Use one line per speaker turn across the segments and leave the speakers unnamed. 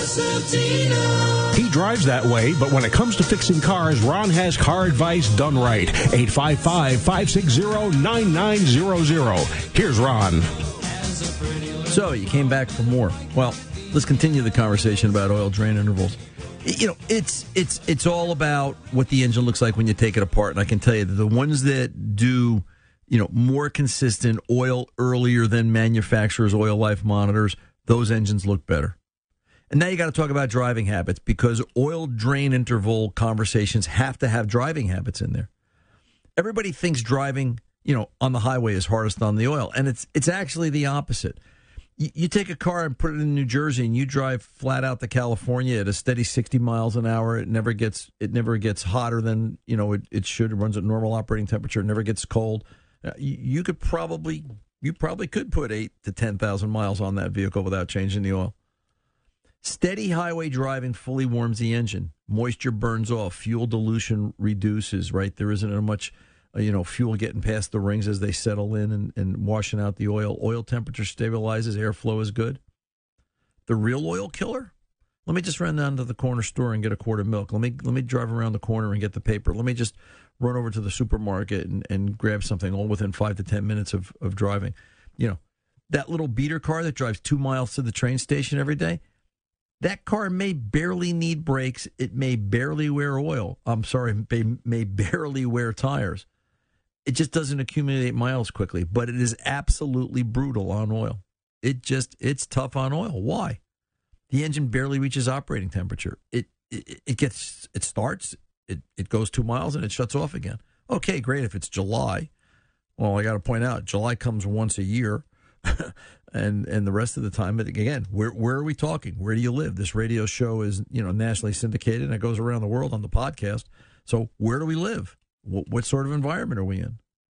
He drives that way, but when it comes to fixing cars, Ron has car advice done right. 855-560-9900. Here's Ron.
So, you came back for more. Well, let's continue the conversation about oil drain intervals. You know, it's all about what the engine looks like when you take it apart. And I can tell you that the ones that do, more consistent oil earlier than manufacturers' oil life monitors, those engines look better. And now you got to talk about driving habits, because oil drain interval conversations have to have driving habits in there. Everybody thinks driving, on the highway is hardest on the oil, and it's actually the opposite. You take a car and put it in New Jersey, and you drive flat out to California at a steady 60 miles an hour. It never gets hotter than it should. It runs at normal operating temperature. It never gets cold. You probably could put 8 to 10,000 miles on that vehicle without changing the oil. Steady highway driving fully warms the engine. Moisture burns off. Fuel dilution reduces. Right, there isn't as much fuel getting past the rings as they settle in and washing out the oil. Oil temperature stabilizes. Airflow is good. The real oil killer? Let me just run down to the corner store and get a quart of milk. Let me drive around the corner and get the paper. Let me just run over to the supermarket and grab something, all within 5 to 10 minutes of driving. That little beater car that drives 2 miles to the train station every day, that car may barely need brakes. It may barely wear oil. May barely wear tires. It just doesn't accumulate miles quickly, but it is absolutely brutal on oil. It's tough on oil. Why? The engine barely reaches operating temperature. It starts, it goes 2 miles, and it shuts off again. Okay, great if it's July. Well, I got to point out, July comes once a year, and the rest of the time, again, where are we talking? Where do you live? This radio show is nationally syndicated, and it goes around the world on the podcast. So where do we live? What sort of environment are we in?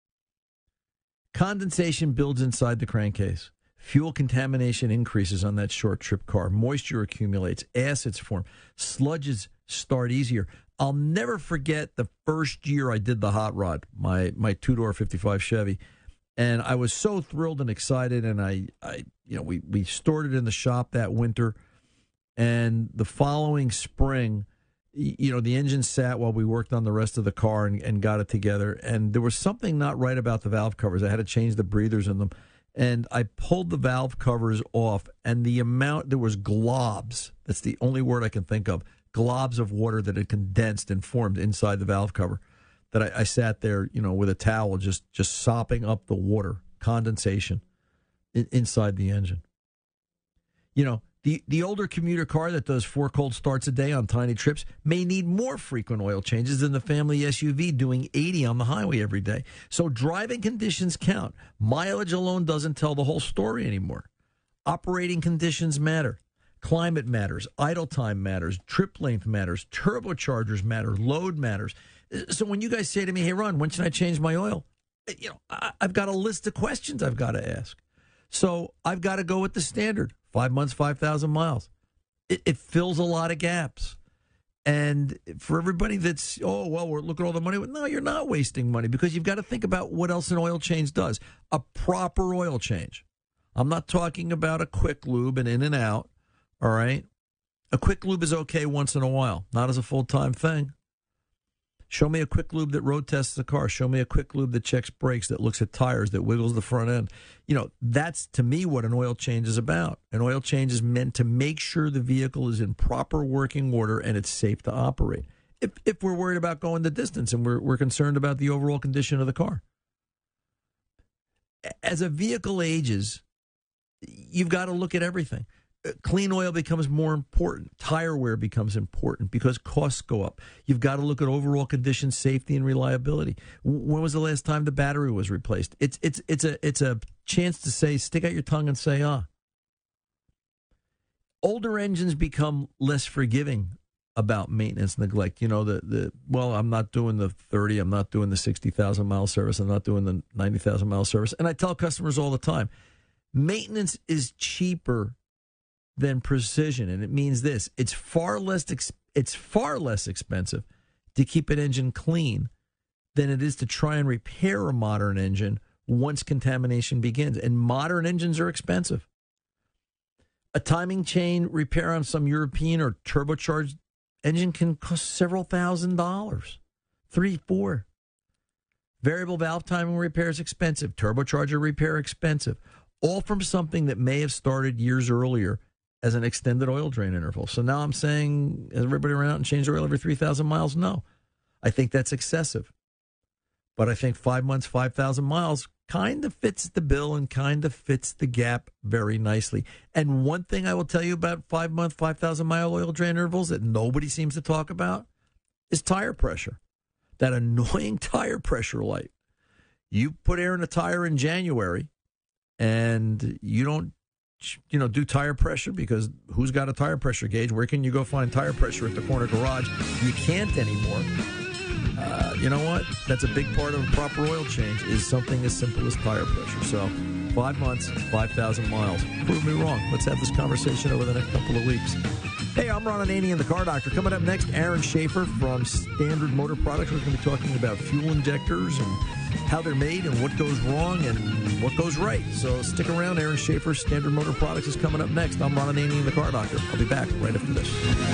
Condensation builds inside the crankcase. Fuel contamination increases on that short trip car. Moisture accumulates. Acids form. Sludges start easier. I'll never forget the first year I did the hot rod, my two-door 55 Chevy. And I was so thrilled and excited, and we stored it in the shop that winter. And the following spring, the engine sat while we worked on the rest of the car and got it together. And there was something not right about the valve covers. I had to change the breathers in them. And I pulled the valve covers off, and there was globs. That's the only word I can think of. Globs of water that had condensed and formed inside the valve cover. That I sat there, with a towel, just sopping up the water, condensation inside the engine. The older commuter car that does 4 cold starts a day on tiny trips may need more frequent oil changes than the family SUV doing 80 on the highway every day. So driving conditions count. Mileage alone doesn't tell the whole story anymore. Operating conditions matter. Climate matters. Idle time matters. Trip length matters. Turbochargers matter. Load matters. So when you guys say to me, hey, Ron, when should I change my oil? I've got a list of questions I've got to ask. So I've got to go with the standard, 5 months, 5,000 miles. It fills a lot of gaps. And for everybody that's, look at all the money. No, you're not wasting money, because you've got to think about what else an oil change does. A proper oil change. I'm not talking about a quick lube and in and out, all right? A quick lube is okay once in a while, not as a full-time thing. Show me a quick lube that road tests the car. Show me a quick lube that checks brakes, that looks at tires, that wiggles the front end. That's, to me, what an oil change is about. An oil change is meant to make sure the vehicle is in proper working order and it's safe to operate. If we're worried about going the distance and we're concerned about the overall condition of the car. As a vehicle ages, you've got to look at everything. Clean oil becomes more important. Tire wear becomes important because costs go up. You've got to look at overall condition, safety, and reliability. When was the last time the battery was replaced? It's a chance to say, stick out your tongue and say, Older engines become less forgiving about maintenance neglect. I'm not doing the 30, I'm not doing the 60,000 mile service, I'm not doing the 90,000 mile service. And I tell customers all the time, maintenance is cheaper than precision, and it means this: it's far less expensive to keep an engine clean than it is to try and repair a modern engine once contamination begins. And modern engines are expensive. A timing chain repair on some European or turbocharged engine can cost several $1,000s, $3,000, $4,000. Variable valve timing repair is expensive. Turbocharger repair expensive. All from something that may have started years earlier as an extended oil drain interval. So now I'm saying, has everybody run out and changed oil every 3,000 miles? No. I think that's excessive. But I think 5 months, 5,000 miles kind of fits the bill and kind of fits the gap very nicely. And one thing I will tell you about 5 month, 5,000 mile oil drain intervals that nobody seems to talk about is tire pressure. That annoying tire pressure light. You put air in a tire in January and you don't, do tire pressure because who's got a tire pressure gauge? Where can you go find tire pressure at the corner garage? You can't anymore. You know what? That's a big part of a proper oil change is something as simple as tire pressure. So 5 months, 5,000 miles. Prove me wrong. Let's have this conversation over the next couple of weeks. Hey, I'm Ron Ananian and the Car Doctor. Coming up next, Aaron Schaefer from Standard Motor Products. We're going to be talking about fuel injectors and how they're made and what goes wrong and what goes right. So stick around. Aaron Schaefer, Standard Motor Products is coming up next. I'm Ron Ananian and the Car Doctor. I'll be back right after this.